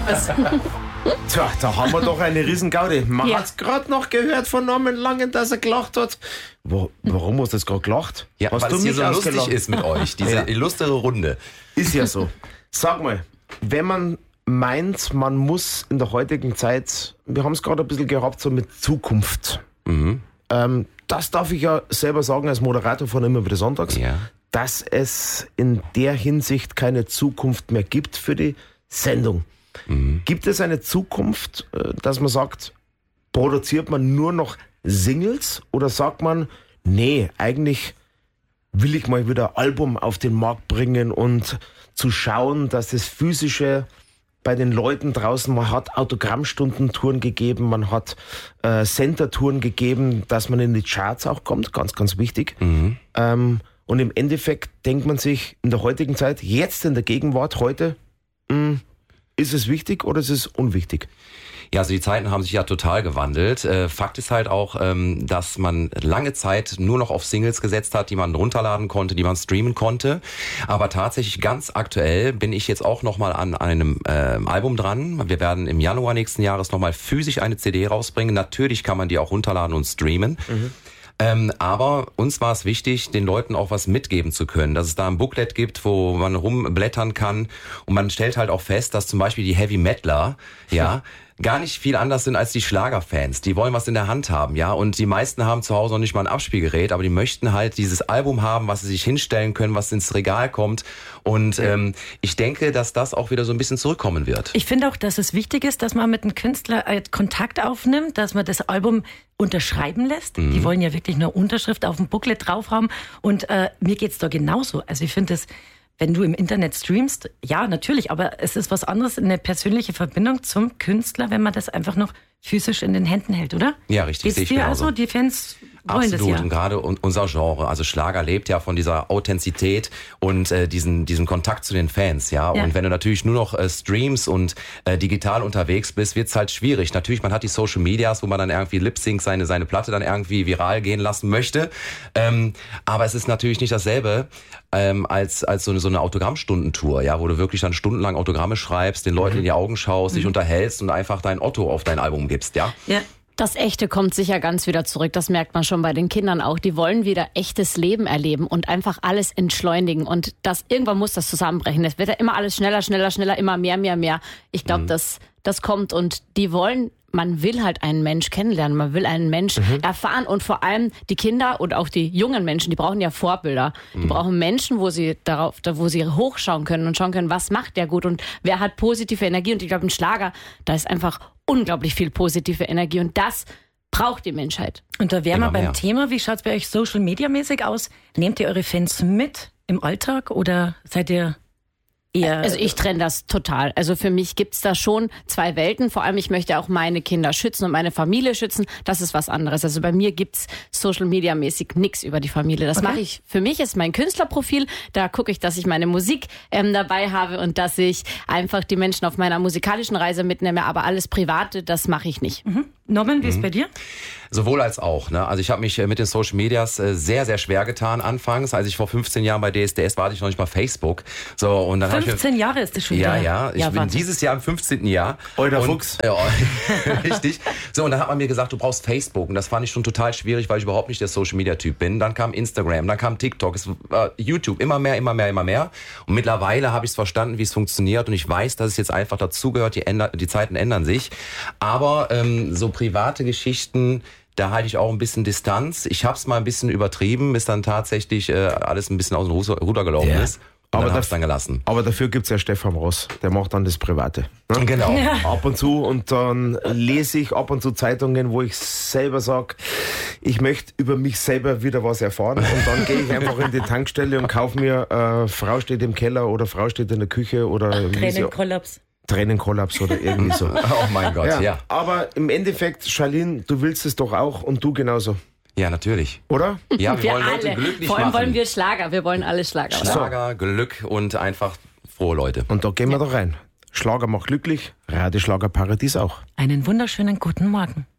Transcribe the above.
was. Tja, da haben wir doch eine Riesengaudi. Man hat's gerade noch gehört von Norman Langen, dass er gelacht hat. Warum hast du das gerade gelacht? Ja, hast weil du es hier mich so lustig ausgelacht? ist mit euch, diese illustre Runde. Ist ja so. Sag mal, wenn man meint, man muss in der heutigen Zeit, wir haben es gerade ein bisschen gehabt, so mit Zukunft. Das darf ich ja selber sagen als Moderator von Immer wieder Sonntags, dass es in der Hinsicht keine Zukunft mehr gibt für die Sendung. Gibt es eine Zukunft, dass man sagt, produziert man nur noch Singles oder sagt man, nee, eigentlich will ich mal wieder ein Album auf den Markt bringen und zu schauen, dass das Physische bei den Leuten draußen, man hat Autogrammstundentouren gegeben, man hat Center-Touren gegeben, dass man in die Charts auch kommt, ganz, ganz wichtig. Und im Endeffekt denkt man sich in der heutigen Zeit, jetzt in der Gegenwart, heute, ist es wichtig oder ist es unwichtig? Ja, also die Zeiten haben sich ja total gewandelt. Fakt ist halt auch, dass man lange Zeit nur noch auf Singles gesetzt hat, die man runterladen konnte, die man streamen konnte. Aber tatsächlich ganz aktuell bin ich jetzt auch nochmal an einem Album dran. Wir werden im Januar nächsten Jahres nochmal physisch eine CD rausbringen. Natürlich kann man die auch runterladen und streamen. Aber uns war es wichtig, den Leuten auch was mitgeben zu können, dass es da ein Booklet gibt, wo man rumblättern kann und man stellt halt auch fest, dass zum Beispiel die Heavy Metaler, gar nicht viel anders sind als die Schlagerfans. Die wollen was in der Hand haben, und die meisten haben zu Hause noch nicht mal ein Abspielgerät, aber die möchten halt dieses Album haben, was sie sich hinstellen können, was ins Regal kommt und ich denke, dass das auch wieder so ein bisschen zurückkommen wird. Ich finde auch, dass es wichtig ist, dass man mit einem Künstler Kontakt aufnimmt, dass man das Album unterschreiben lässt. Die wollen ja wirklich eine Unterschrift auf dem Booklet drauf haben und mir geht's da genauso. Also ich finde es, wenn du im Internet streamst, ja, natürlich, aber es ist was anderes, eine persönliche Verbindung zum Künstler, wenn man das einfach noch physisch in den Händen hält, oder? Ja, richtig. Geht's dir also? Die Fans wollen das ja. Absolut, und gerade unser Genre, also Schlager lebt ja von dieser Authentizität und diesem Kontakt zu den Fans, Und wenn du natürlich nur noch streamst und digital unterwegs bist, wird's halt schwierig. Natürlich, man hat die Social Medias, wo man dann irgendwie Lip-Sync seine Platte dann irgendwie viral gehen lassen möchte. Aber es ist natürlich nicht dasselbe als so eine Autogrammstundentour, wo du wirklich dann stundenlang Autogramme schreibst, den Leuten in die Augen schaust, dich unterhältst und einfach dein Otto auf dein Album gibst, Ja. Das Echte kommt sicher ganz wieder zurück. Das merkt man schon bei den Kindern auch. Die wollen wieder echtes Leben erleben und einfach alles entschleunigen. Und irgendwann muss das zusammenbrechen. Es wird ja immer alles schneller, immer mehr. Ich glaube, das kommt und man will halt einen Mensch kennenlernen, man will einen Mensch erfahren und vor allem die Kinder und auch die jungen Menschen, die brauchen ja Vorbilder. Die brauchen Menschen, wo sie hochschauen können und schauen können, was macht der gut und wer hat positive Energie. Und ich glaube, im Schlager, da ist einfach unglaublich viel positive Energie und das braucht die Menschheit. Und da wären wir beim Thema, wie schaut's bei euch Social Media mäßig aus? Nehmt ihr eure Fans mit im Alltag oder seid ihr eher... Also ich trenne das total. Also für mich gibt's da schon zwei Welten. Vor allem, ich möchte auch meine Kinder schützen und meine Familie schützen. Das ist was anderes. Also bei mir gibt's Social Media mäßig nichts über die Familie. Das mache ich. Für mich ist mein Künstlerprofil. Da gucke ich, dass ich meine Musik dabei habe und dass ich einfach die Menschen auf meiner musikalischen Reise mitnehme. Aber alles Private, das mache ich nicht. Norman, wie ist bei dir? Sowohl als auch. Ne? Also ich habe mich mit den Social Medias sehr, sehr schwer getan anfangs. Als ich vor 15 Jahren bei DSDS war, hatte ich noch nicht mal Facebook. So, und dann 15 Jahre ist das schon wieder. Ja. Ich bin dieses Jahr im 15. Jahr. Euer Fuchs. Ja, richtig. So, und dann hat man mir gesagt, du brauchst Facebook. Und das fand ich schon total schwierig, weil ich überhaupt nicht der Social-Media-Typ bin. Dann kam Instagram, dann kam TikTok, YouTube, immer mehr. Und mittlerweile habe ich es verstanden, wie es funktioniert. Und ich weiß, dass es jetzt einfach dazugehört. Die Zeiten ändern sich. Aber so private Geschichten, da halte ich auch ein bisschen Distanz. Ich habe es mal ein bisschen übertrieben, bis dann tatsächlich alles ein bisschen aus dem Ruder gelaufen ist. Und dann hab's dann gelassen. Aber dafür gibt's ja Stefan Ross, der macht dann das Private. Ne? Genau. Ja. Ab und zu und dann lese ich ab und zu Zeitungen, wo ich selber sage, ich möchte über mich selber wieder was erfahren und dann gehe ich einfach in die Tankstelle und kaufe mir Frau steht im Keller oder Frau steht in der Küche oder Tränenkollaps oder irgendwie so. Oh mein Gott, ja. Aber im Endeffekt, Charlene, du willst es doch auch und du genauso. Ja, natürlich. Oder? Ja, wir wollen alle. Leute glücklich Vor allem machen. wollen wir Schlager. Wir wollen alle Schlager. Oder? Schlager, Glück und einfach frohe Leute. Und da gehen wir doch rein. Schlager macht glücklich, Radioschlagerparadies auch. Einen wunderschönen guten Morgen.